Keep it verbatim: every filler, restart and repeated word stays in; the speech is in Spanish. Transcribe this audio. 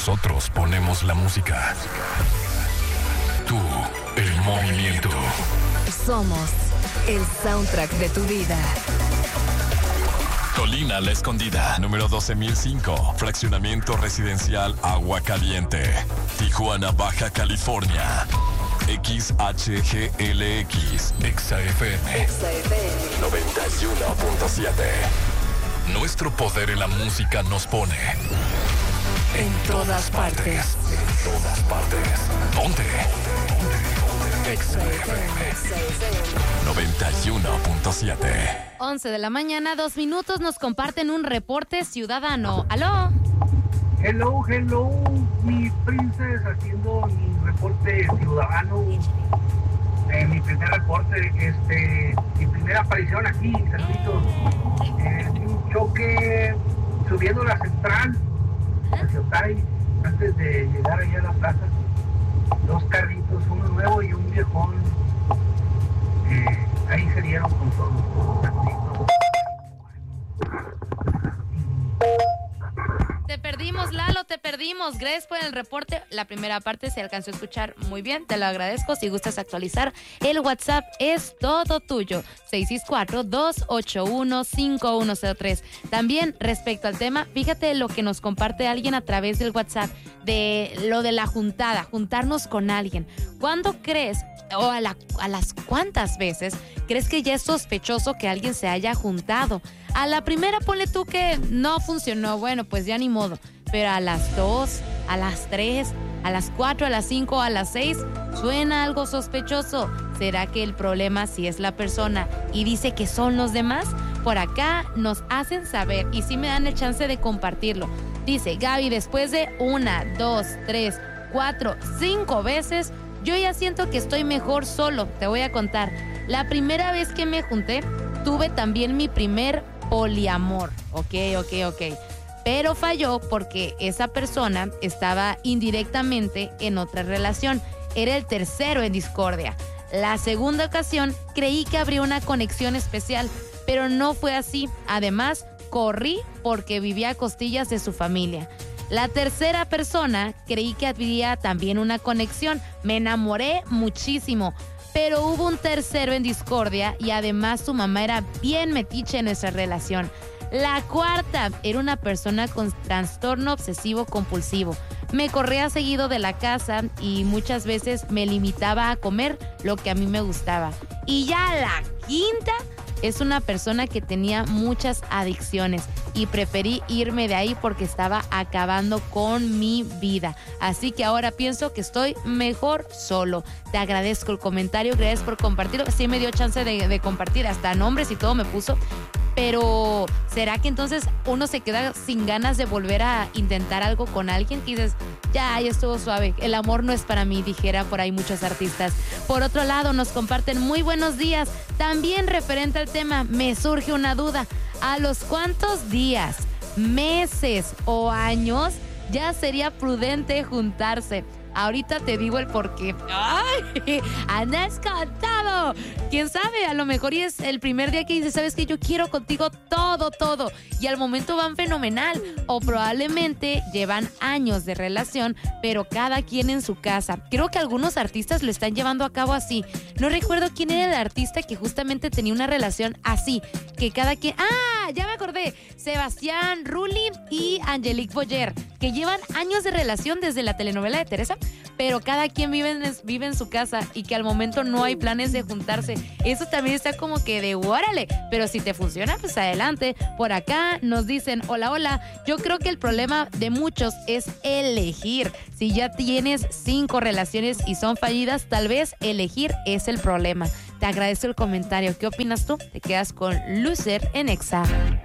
Nosotros ponemos la música. Tú, el movimiento. Somos el soundtrack de tu vida. Colina La Escondida, número doce mil cinco, fraccionamiento residencial Agua Caliente, Tijuana, Baja California. X H G L X, Exa F M, Exa F M noventa y uno punto siete. Nuestro poder en la música nos pone en todas partes. En todas partes. ¿Dónde? Exa F M noventa y uno punto siete. once de la mañana, dos minutos, nos comparten un reporte ciudadano. ¿Aló? Hello, hello, mi princesa, haciendo mi reporte ciudadano, eh, mi primer reporte, este, mi primera aparición aquí, Cerritos, eh, un choque subiendo la central hacia Otay, antes de llegar allá a la plaza, dos carritos, uno nuevo y un viejón, eh, ahí se dieron con todo. Te perdimos, Lalo, te perdimos. Gracias por el reporte. La primera parte se alcanzó a escuchar muy bien, te lo agradezco. Si gustas actualizar, el WhatsApp es todo tuyo. seis seis cuatro, dos ocho uno, cinco uno cero tres. También, respecto al tema, fíjate lo que nos comparte alguien a través del WhatsApp, de lo de la juntada, juntarnos con alguien. ¿Cuándo crees, o a, la, a las cuántas veces, crees que ya es sospechoso que alguien se haya juntado? A la primera ponle tú que no funcionó, bueno, pues ya ni modo. Pero a las dos, a las tres, a las cuatro, a las cinco, a las seis, suena algo sospechoso. ¿Será que el problema sí es la persona y dice que son los demás? Por acá nos hacen saber y sí me dan el chance de compartirlo. Dice Gaby, después de una, dos, tres, cuatro, cinco veces, yo ya siento que estoy mejor solo. Te voy a contar. La primera vez que me junté, tuve también mi primer poliamor. Ok, ok, ok. Pero falló porque esa persona estaba indirectamente en otra relación. Era el tercero en discordia. La segunda ocasión creí que habría una conexión especial, pero no fue así. Además, corrí porque vivía a costillas de su familia. La tercera persona creí que habría también una conexión. Me enamoré muchísimo. Pero hubo un tercero en discordia y además su mamá era bien metiche en nuestra relación. La cuarta era una persona con trastorno obsesivo compulsivo. Me corría seguido de la casa y muchas veces me limitaba a comer lo que a mí me gustaba. Y ya la quinta es una persona que tenía muchas adicciones y preferí irme de ahí porque estaba acabando con mi vida. Así que ahora pienso que estoy mejor solo. Te agradezco el comentario, gracias por compartirlo. Sí me dio chance de, de compartir, hasta nombres y todo me puso. Pero, ¿será que entonces uno se queda sin ganas de volver a intentar algo con alguien? Que dices, ya, ya estuvo suave, el amor no es para mí, dijera por ahí muchos artistas. Por otro lado, nos comparten muy buenos días. También referente al tema, me surge una duda. ¿A los cuántos días, meses o años ya sería prudente juntarse? Ahorita te digo el porqué. ¡Ay! ¡Andas cantado! ¿Quién sabe? A lo mejor y es el primer día que dices, ¿sabes qué? Yo quiero contigo todo, todo. Y al momento van fenomenal. O probablemente llevan años de relación, pero cada quien en su casa. Creo que algunos artistas lo están llevando a cabo así. No recuerdo quién era el artista que justamente tenía una relación así. Que cada quien... ¡Ah! Ya me acordé. Sebastián Rulli y Angelique Boyer, que llevan años de relación desde la telenovela de Teresa, pero cada quien vive en, vive en su casa y que al momento no hay planes de juntarse. Eso también está como que de órale, pero si te funciona, pues adelante. Por acá nos dicen, hola, hola, yo creo que el problema de muchos es elegir. Si ya tienes cinco relaciones y son fallidas, tal vez elegir es el problema. Te agradezco el comentario. ¿Qué opinas tú? Te quedas con Loser en Exa.